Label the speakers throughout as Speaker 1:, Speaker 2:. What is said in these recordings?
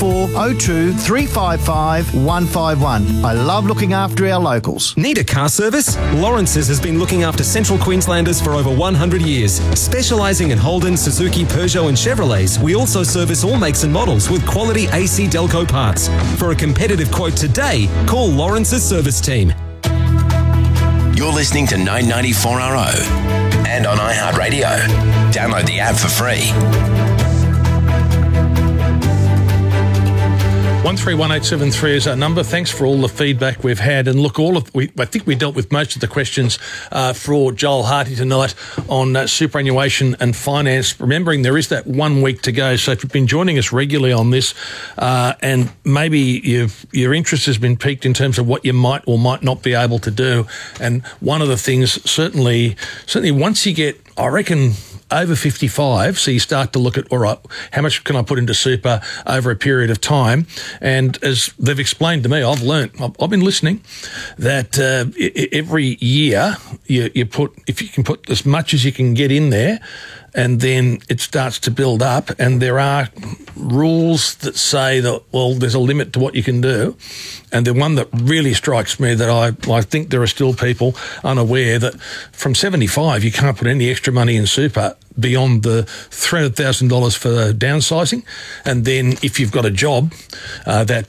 Speaker 1: 04 02 355 151. I love looking after our locals.
Speaker 2: Need a car service? Lawrence's has been looking after Central Queenslanders for over 100 years. Specialising in Holden, Suzuki, Peugeot and Chevrolets, we also service all makes and models with quality AC Delco parts. For a competitive quote today, call Lawrence's service team.
Speaker 3: You're listening to 994RO and on iHeartRadio. Download the app for free.
Speaker 4: 131873 is our number. Thanks for all the feedback we've had. And look, I think we dealt with most of the questions for Joel Harty tonight on superannuation and finance. Remembering there is that 1 week to go. So if you've been joining us regularly on this and maybe your interest has been piqued in terms of what you might or might not be able to do. And one of the things, certainly once you get, I reckon, over 55, so you start to look at, all right, how much can I put into super over a period of time? And as they've explained to me, I've been listening, that every year you put, if you can put as much as you can get in there, and then it starts to build up, and there are rules that say that, well, there's a limit to what you can do. And the one that really strikes me that I think there are still people unaware that from 75 you can't put any extra money in super beyond the $300,000 for downsizing. And then if you've got a job, that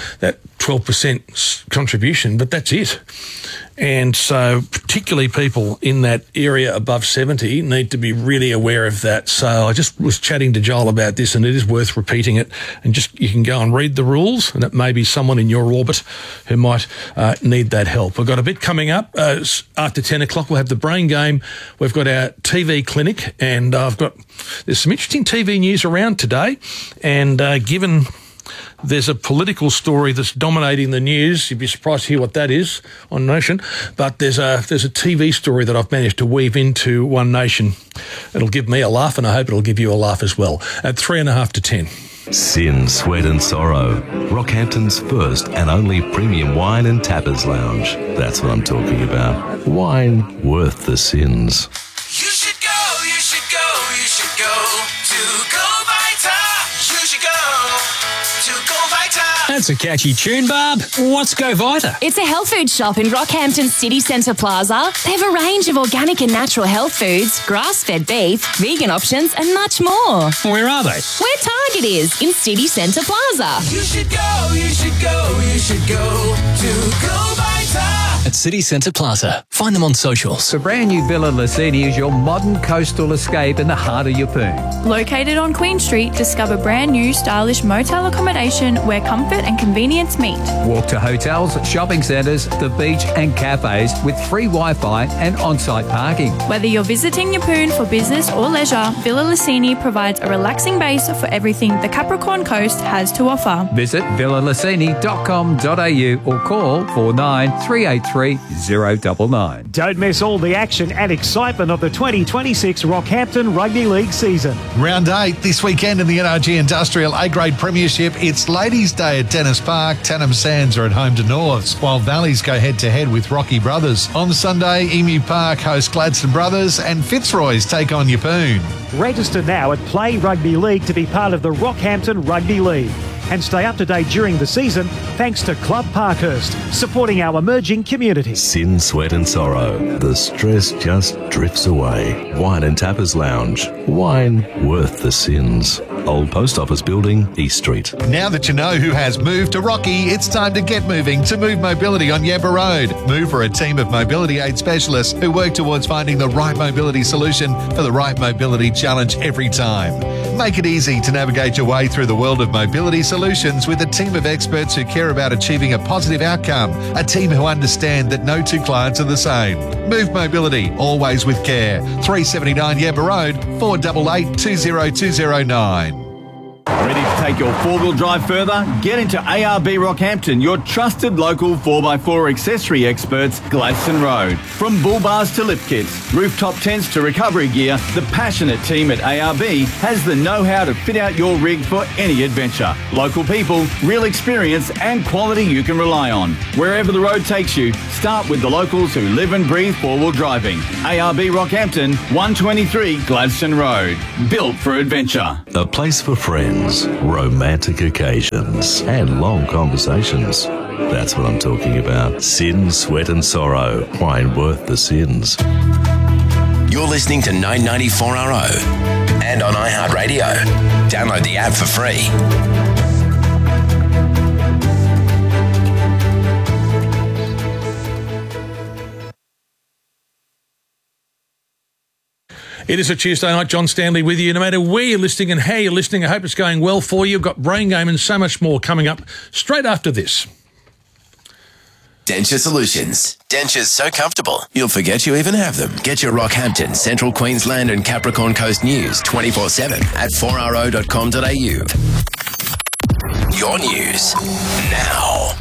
Speaker 4: 12% contribution, but that's it. And so particularly people in that area above 70 need to be really aware of that. So I just was chatting to Joel about this, and it is worth repeating it. And just you can go and read the rules, and it may be someone in your orbit who might need that help. We've got a bit coming up. After 10 o'clock, we'll have the Brain Game. We've got our TV clinic, and there's some interesting TV news around today. And given there's a political story that's dominating the news, you'd be surprised to hear what that is on Nation. But there's a TV story that I've managed to weave into One Nation. It'll give me a laugh, and I hope it'll give you a laugh as well. At 3.5 to 10.
Speaker 5: Sin, Sweat and Sorrow. Rockhampton's first and only premium wine and tappers lounge. That's what I'm talking about. Wine worth the sins.
Speaker 6: You should go, you should go, you should go to Go Vita. You should go to Go Vita.
Speaker 7: That's a catchy tune, Barb. What's Go Vita?
Speaker 8: It's a health food shop in Rockhampton City Centre Plaza. They have a range of organic and natural health foods, grass-fed beef, vegan options and much more.
Speaker 7: Where are they?
Speaker 8: Where Target is, in City Centre Plaza.
Speaker 6: You should go, you should go, you should go to Go Vita.
Speaker 7: At City Centre Plaza. Find them on socials.
Speaker 9: The brand new Villa Lucini is your modern coastal escape in the heart of Yeppoon.
Speaker 10: Located on Queen Street, discover brand new stylish motel accommodation where comfort and convenience meet.
Speaker 9: Walk to hotels, shopping centres, the beach and cafes with free Wi-Fi and on-site parking.
Speaker 10: Whether you're visiting Yeppoon for business or leisure, Villa Lucini provides a relaxing base for everything the Capricorn Coast has to offer.
Speaker 9: Visit villalucini.com.au or call 49 383 099.
Speaker 11: Don't miss all the action and excitement of the 2026 Rockhampton Rugby League season.
Speaker 12: Round 8 this weekend in the NRG Industrial A-Grade Premiership. It's Ladies' Day at Dennis Park. Tannum Sands are at home to Norths, while Valleys go head-to-head with Rocky Brothers. On Sunday, Emu Park host Gladstone Brothers and Fitzroy's take on Yeppoon.
Speaker 11: Register now at Play Rugby League to be part of the Rockhampton Rugby League. And stay up to date during the season thanks to Club Parkhurst, supporting our emerging community.
Speaker 5: Sin, Sweat and Sorrow. The stress just drifts away. Wine and Tappers Lounge. Wine worth the sins. Old Post Office Building, East Street.
Speaker 12: Now that you know who has moved to Rocky, it's time to get moving to Move Mobility on Yabba Road. Move are a team of mobility aid specialists who work towards finding the right mobility solution for the right mobility challenge every time. Make it easy to navigate your way through the world of mobility solutions with a team of experts who care about achieving a positive outcome. A team who understand that no two clients are the same. Move Mobility, always with care. 379 Yabba Road, 488 20209.
Speaker 13: Ready to take your four-wheel drive further? Get into ARB Rockhampton, your trusted local 4x4 accessory experts, Gladstone Road. From bull bars to lift kits, rooftop tents to recovery gear, the passionate team at ARB has the know-how to fit out your rig for any adventure. Local people, real experience and quality you can rely on. Wherever the road takes you, start with the locals who live and breathe four-wheel driving. ARB Rockhampton, 123 Gladstone Road. Built for adventure.
Speaker 5: A place for friends. meals, romantic occasions, and long conversations. That's what I'm talking about. Sin, Sweat and Sorrow. Wine worth the sins.
Speaker 3: You're listening to 994RO and on iHeartRadio. Download the app for free.
Speaker 4: It is a Tuesday night. John Stanley with you. No matter where you're listening and how you're listening, I hope it's going well for you. We've got Brain Game and so much more coming up straight after this.
Speaker 3: Denture Solutions. Dentures so comfortable, you'll forget you even have them. Get your Rockhampton, Central Queensland and Capricorn Coast news 24/7 at 4ro.com.au. Your news now.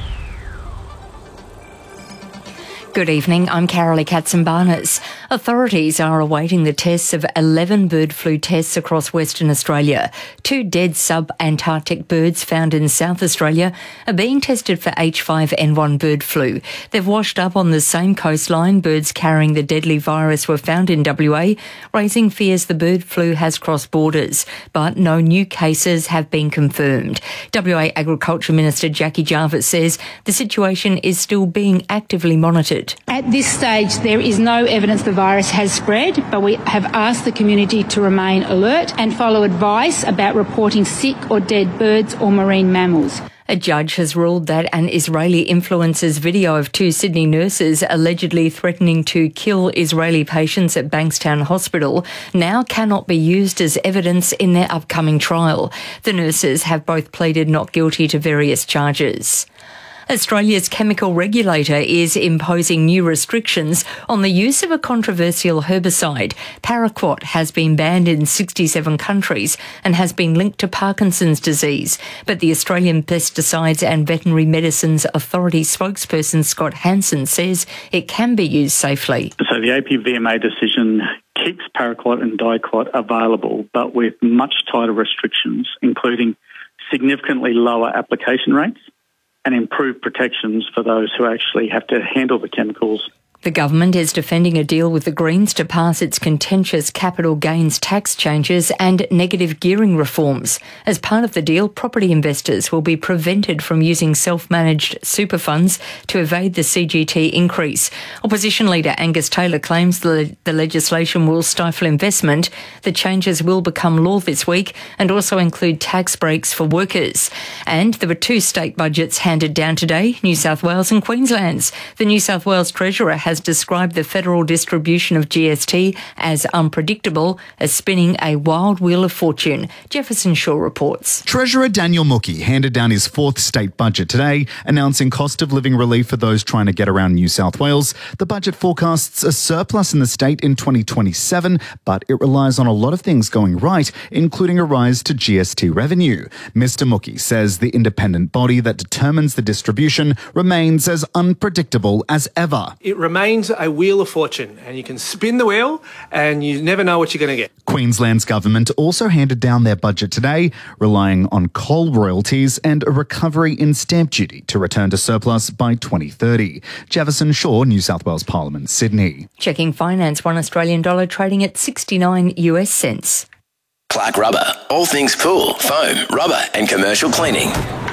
Speaker 14: Good evening, I'm Carolee Katzenbarnes. Authorities are awaiting the tests of 11 bird flu tests across Western Australia. 2 dead sub-Antarctic birds found in South Australia are being tested for H5N1 bird flu. They've washed up on the same coastline. Birds carrying the deadly virus were found in WA, raising fears the bird flu has crossed borders. But no new cases have been confirmed. WA Agriculture Minister Jackie Jarvis says the situation is still being actively monitored.
Speaker 15: At this stage, there is no evidence the virus has spread, but we have asked the community to remain alert and follow advice about reporting sick or dead birds or marine mammals.
Speaker 14: A judge has ruled that an Israeli influencer's video of 2 Sydney nurses allegedly threatening to kill Israeli patients at Bankstown Hospital now cannot be used as evidence in their upcoming trial. The nurses have both pleaded not guilty to various charges. Australia's chemical regulator is imposing new restrictions on the use of a controversial herbicide. Paraquat has been banned in 67 countries and has been linked to Parkinson's disease. But the Australian Pesticides and Veterinary Medicines Authority spokesperson Scott Hansen says it can be used safely.
Speaker 16: So the APVMA decision keeps paraquat and diquat available, but with much tighter restrictions, including significantly lower application rates and improved protections for those who actually have to handle the chemicals.
Speaker 14: The government is defending a deal with the Greens to pass its contentious capital gains tax changes and negative gearing reforms. As part of the deal, property investors will be prevented from using self-managed super funds to evade the CGT increase. Opposition leader Angus Taylor claims the legislation will stifle investment. The changes will become law this week and also include tax breaks for workers. And there were 2 state budgets handed down today, New South Wales and Queensland's. The New South Wales Treasurer has described the federal distribution of GST as unpredictable, as spinning a wild wheel of fortune. Jefferson Shaw reports.
Speaker 17: Treasurer Daniel Mookie handed down his 4th state budget today, announcing cost of living relief for those trying to get around New South Wales. The budget forecasts a surplus in the state in 2027, but it relies on a lot of things going right, including a rise to GST revenue. Mr. Mookie says the independent body that determines the distribution remains as unpredictable as ever.
Speaker 18: It remains a wheel of fortune, and you can spin the wheel and you never know what you're going to get.
Speaker 17: Queensland's government also handed down their budget today, relying on coal royalties and a recovery in stamp duty to return to surplus by 2030. Jefferson Shaw, New South Wales Parliament, Sydney.
Speaker 14: Checking finance, $1 Australian dollar trading at 69 US cents.
Speaker 3: Clark Rubber. All things pool, foam, rubber and commercial cleaning.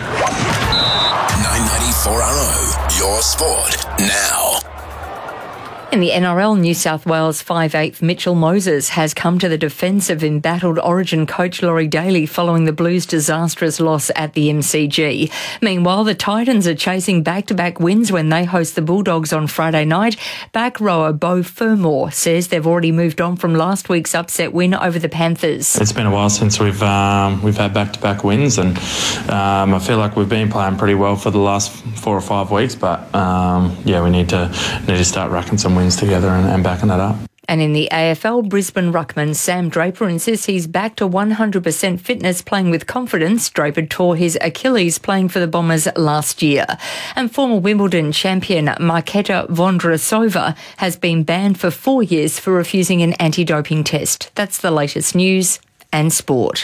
Speaker 3: 994RO. Your sport now.
Speaker 14: In the NRL, New South Wales 5/8 Mitchell Moses has come to the defence of embattled Origin coach Laurie Daly following the Blues' disastrous loss at the MCG. Meanwhile, the Titans are chasing back-to-back wins when they host the Bulldogs on Friday night. Back rower Beau Fermor says they've already moved on from last week's upset win over the Panthers.
Speaker 19: It's been a while since we've had back-to-back wins, and I feel like we've been playing pretty well for the last 4 or 5 weeks. But we need to start racking some wins together and backing that up.
Speaker 14: And in the AFL, Brisbane ruckman Sam Draper insists he's back to 100% fitness, playing with confidence. Draper tore his Achilles playing for the Bombers last year. And former Wimbledon champion Marketa Vondrousova has been banned for 4 years for refusing an anti-doping test. That's the latest news and sport.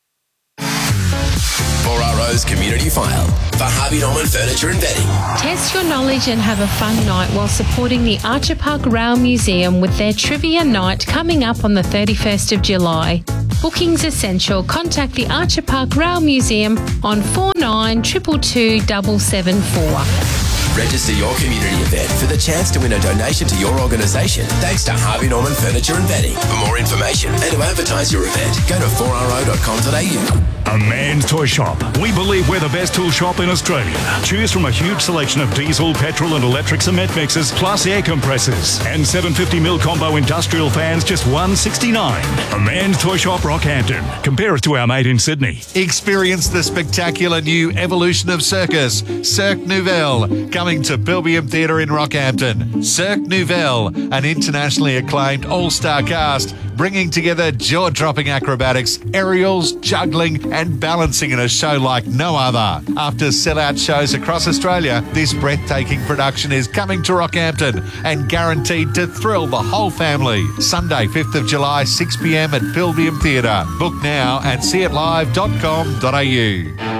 Speaker 3: 4RO's Community File for Harvey Norman Furniture and Bedding.
Speaker 20: Test your knowledge and have a fun night while supporting the Archer Park Rail Museum with their Trivia Night coming up on the 31st of July. bookings essential. Contact the Archer Park Rail Museum on 4922 774.
Speaker 3: Register your community event for the chance to win a donation to your organisation thanks to Harvey Norman Furniture and Bedding. For more information and to advertise your event, go to 4ro.com.au.
Speaker 21: A Man's Toy Shop. We believe we're the best tool shop in Australia. Choose from a huge selection of diesel, petrol and electric cement mixers, plus air compressors. And 750mm combo industrial fans, just $169. A Man's Toy Shop, Rockhampton. Compare us to our mate in Sydney.
Speaker 12: Experience the spectacular new evolution of circus, Cirque Nouvelle, coming to Pilbeam Theatre in Rockhampton. Cirque Nouvelle, an internationally acclaimed all-star cast, bringing together jaw-dropping acrobatics, aerials, juggling and balancing in a show like no other. After sellout shows across Australia, this breathtaking production is coming to Rockhampton and guaranteed to thrill the whole family. Sunday, 5th of July, 6 p.m. at Pilbeam Theatre. Book now at seeitlive.com.au.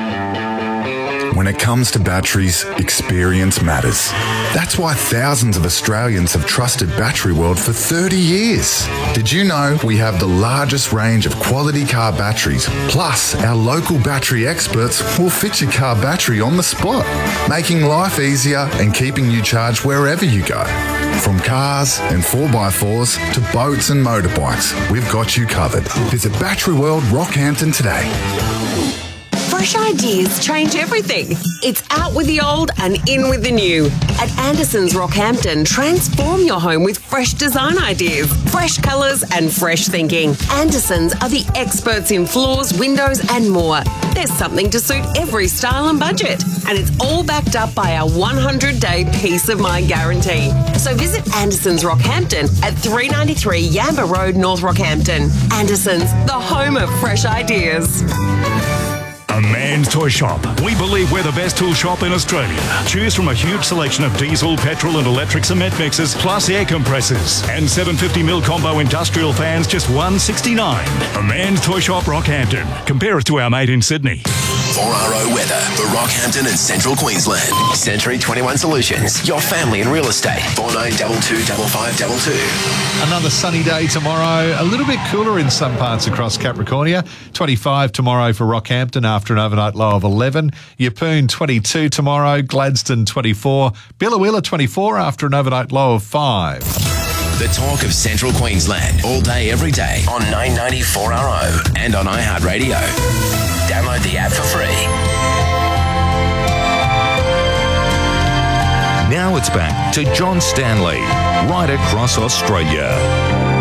Speaker 22: When it comes to batteries, experience matters. That's why thousands of Australians have trusted Battery World for 30 years. Did you know we have the largest range of quality car batteries? Plus, our local battery experts will fit your car battery on the spot, making life easier and keeping you charged wherever you go. From cars and 4x4s to boats and motorbikes, we've got you covered. Visit Battery World Rockhampton today.
Speaker 23: Fresh ideas change everything. It's out with the old and in with the new. At Anderson's Rockhampton, transform your home with fresh design ideas, fresh colours and fresh thinking. Anderson's are the experts in floors, windows and more. There's something to suit every style and budget. And it's all backed up by our 100-day peace of mind guarantee. So visit Anderson's Rockhampton at 393 Yamba Road, North Rockhampton. Anderson's, the home of fresh ideas.
Speaker 21: A Man's Toy Shop. We believe we're the best tool shop in Australia. Choose from a huge selection of diesel, petrol and electric cement mixers, plus air compressors. And 750mm combo industrial fans, just $169. A Man's Toy Shop, Rockhampton. Compare us to our mate in Sydney.
Speaker 3: 4RO weather for Rockhampton and Central Queensland. Century 21 Solutions. Your family in real estate. 49225522.
Speaker 12: Another sunny day tomorrow. A little bit cooler in some parts across Capricornia. 25 tomorrow for Rockhampton after an overnight low of 11. Yeppoon 22 tomorrow. Gladstone 24. Billawheeler 24 after an overnight low of 5.
Speaker 3: The talk of Central Queensland. All day, every day on 990 4RO and on iHeartRadio. Download the app for free.
Speaker 24: Now it's back to John Stanley, right across Australia.